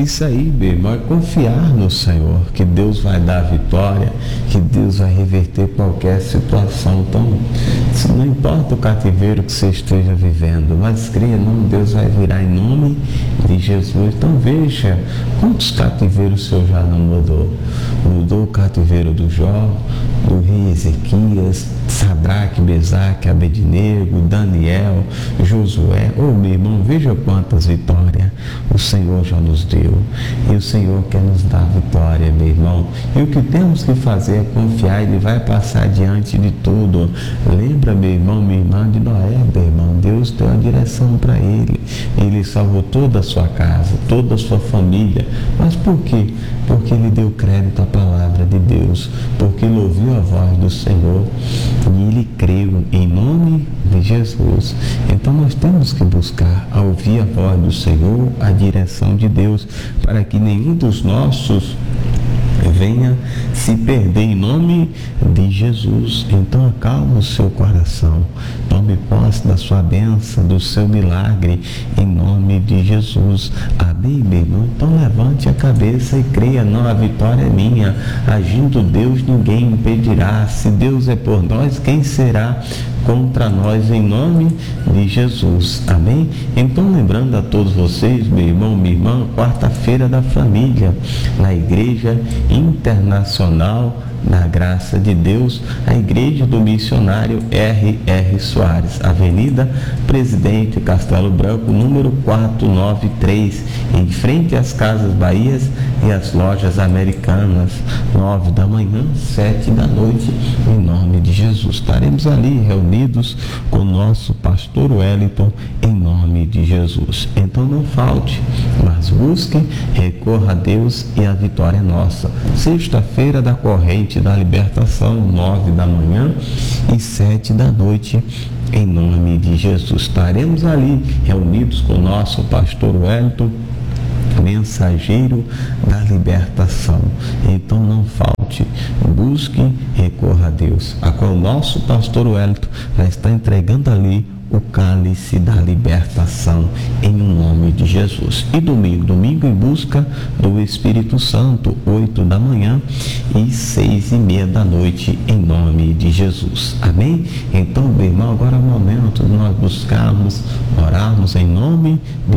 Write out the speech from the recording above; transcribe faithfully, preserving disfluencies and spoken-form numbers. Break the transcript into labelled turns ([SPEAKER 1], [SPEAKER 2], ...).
[SPEAKER 1] Isso aí, meu irmão, é confiar no Senhor, que Deus vai dar a vitória, que Deus vai reverter qualquer situação. Então, não importa o cativeiro que você esteja vivendo, mas creia, não, Deus vai virar em nome de Jesus. Então veja quantos cativeiros o Senhor já não mudou. Mudou o cativeiro do Jó, do rei Ezequias, Sadraque, Mesaque, Abednego, Daniel, Josué. Oh, meu irmão, veja quantas vitórias o Senhor já nos deu. E o Senhor quer nos dar vitória, meu irmão. E o que temos que fazer é confiar, Ele vai passar diante de tudo. Lembra, meu irmão, minha irmã, de Noé, meu irmão. Deus deu a direção para ele. Ele salvou toda a sua casa, toda a sua família. Mas por quê? Porque ele deu crédito à palavra de Deus, porque ele ouviu a voz do Senhor e ele creu em nome de Jesus. Então nós temos que buscar a ouvir a voz do Senhor, a direção de Deus, para que nenhum dos nossos venha se perder em nome de Jesus. Então acalma o seu coração, tome posse da sua bênção, do seu milagre em nome de Jesus. Amém, meu irmão? Então levante a cabeça e creia, não, a vitória é minha. Agindo Deus, ninguém impedirá. Se Deus é por nós, quem será contra nós, em nome de Jesus. Amém? Então, lembrando a todos vocês, meu irmão, minha irmã, quarta-feira da família, na Igreja Internacional da Graça de Deus, a Igreja do Missionário R R Soares, Avenida Presidente Castelo Branco, número quatrocentos e noventa e três, em frente às Casas Bahias e às Lojas Americanas, nove da manhã, sete da noite, em nome de Jesus. Estaremos ali reunidos com o nosso pastor Wellington, em nome de Jesus. Então não falte, mas busque, recorra a Deus e a vitória é nossa. Sexta-feira da corrente da libertação, nove da manhã e sete da noite, em nome de Jesus. Estaremos ali reunidos com o nosso pastor Wellington, mensageiro da libertação. Então não falte, busque, recorra a Deus, a qual o nosso pastor Wellington já está entregando ali o cálice da libertação, em nome de Jesus. E domingo, domingo em busca do Espírito Santo, oito da manhã e seis e meia da noite, em nome de Jesus. Amém? Então, meu irmão, agora é o momento de nós buscarmos, orarmos em nome de